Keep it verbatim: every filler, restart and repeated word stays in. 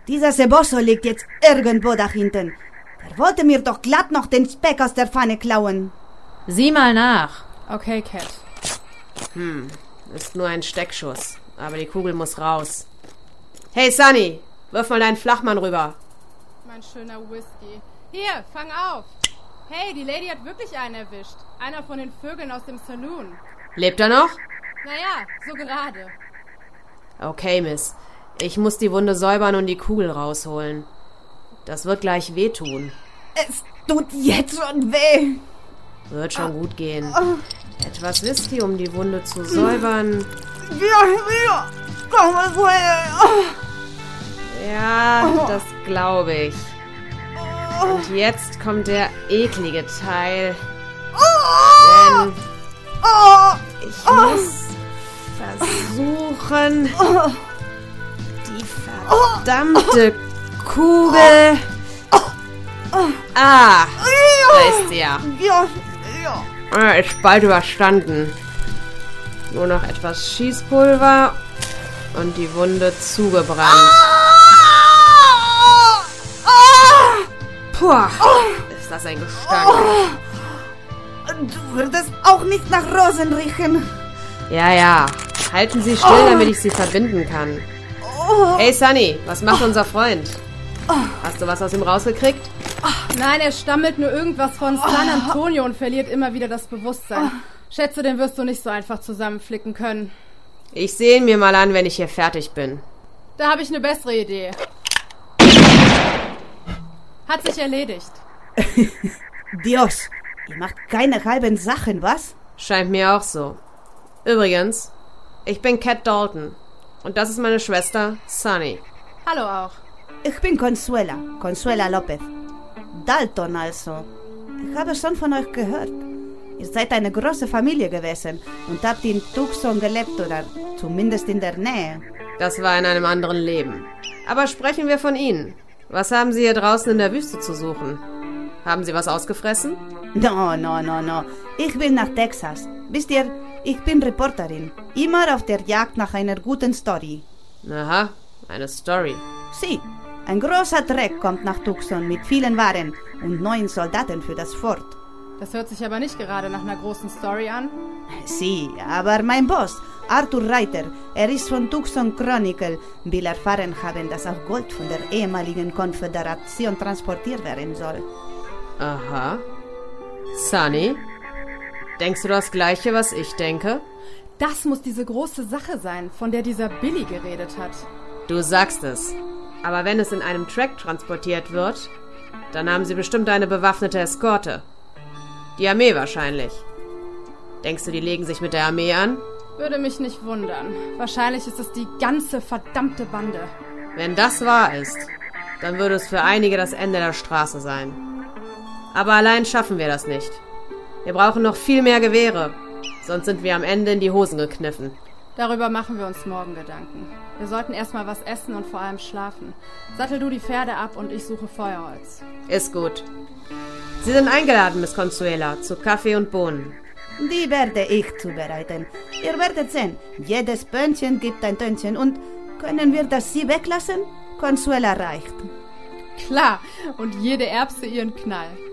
Dieser Sebosso liegt jetzt irgendwo da hinten. Der wollte mir doch glatt noch den Speck aus der Pfanne klauen. Sieh mal nach. Okay, Cat. Hm, ist nur ein Steckschuss. Aber die Kugel muss raus. Hey, Sunny, wirf mal deinen Flachmann rüber. Mein schöner Whisky. Hier, fang auf. Hey, die Lady hat wirklich einen erwischt. Einer von den Vögeln aus dem Saloon. Lebt er noch? Naja, so gerade. Okay, Miss. Ich muss die Wunde säubern und die Kugel rausholen. Das wird gleich wehtun. Es tut jetzt schon weh. Wird schon gut gehen. Etwas Whisky, um die Wunde zu säubern. Ja, komm her. Ja, das glaube ich. Und jetzt kommt der eklige Teil. Denn ich muss versuchen, die verdammte Kugel... Ah, da ist sie ja. Ja, ja. Ah, ist bald überstanden. Nur noch etwas Schießpulver und die Wunde zugebrannt. Puh, ist das ein Gestank. Du würdest auch nicht nach Rosen riechen. Ja, ja. Halten Sie still, damit ich sie verbinden kann. Hey, Sunny, was macht unser Freund? Hast du was aus ihm rausgekriegt? Nein, er stammelt nur irgendwas von San Antonio und verliert immer wieder das Bewusstsein. Schätze, den wirst du nicht so einfach zusammenflicken können. Ich sehe ihn mir mal an, wenn ich hier fertig bin. Da habe ich eine bessere Idee. Hat sich erledigt. Dios, ihr macht keine halben Sachen, was? Scheint mir auch so. Übrigens, ich bin Cat Dalton. Und das ist meine Schwester, Sunny. Hallo auch. Ich bin Consuela, Consuela Lopez. Dalton also. Ich habe schon von euch gehört. Ihr seid eine große Familie gewesen und habt in Tucson gelebt oder zumindest in der Nähe. Das war in einem anderen Leben. Aber sprechen wir von Ihnen. Was haben Sie hier draußen in der Wüste zu suchen? Haben Sie was ausgefressen? No, no, no, no. Ich will nach Texas. Wisst ihr, ich bin Reporterin. Immer auf der Jagd nach einer guten Story. Aha, eine Story. Sie, ein großer Treck kommt nach Tucson mit vielen Waren und neuen Soldaten für das Fort. Das hört sich aber nicht gerade nach einer großen Story an. Sie, aber mein Boss, Arthur Reiter, er ist von Tucson Chronicle, will erfahren haben, dass auch Gold von der ehemaligen Konföderation transportiert werden soll. Aha. Sunny, denkst du das Gleiche, was ich denke? Das muss diese große Sache sein, von der dieser Billy geredet hat. Du sagst es. Aber wenn es in einem Track transportiert wird, dann haben sie bestimmt eine bewaffnete Eskorte. Die Armee wahrscheinlich. Denkst du, die legen sich mit der Armee an? Würde mich nicht wundern. Wahrscheinlich ist es die ganze verdammte Bande. Wenn das wahr ist, dann würde es für einige das Ende der Straße sein. Aber allein schaffen wir das nicht. Wir brauchen noch viel mehr Gewehre, sonst sind wir am Ende in die Hosen gekniffen. Darüber machen wir uns morgen Gedanken. Wir sollten erstmal was essen und vor allem schlafen. Sattel du die Pferde ab und ich suche Feuerholz. Ist gut. Sie sind eingeladen, Miss Consuela, zu Kaffee und Bohnen. Die werde ich zubereiten. Ihr werdet sehen, jedes Böhnchen gibt ein Tönchen. Und können wir das Sie weglassen? Consuela reicht. Klar, und jede Erbse ihren Knall.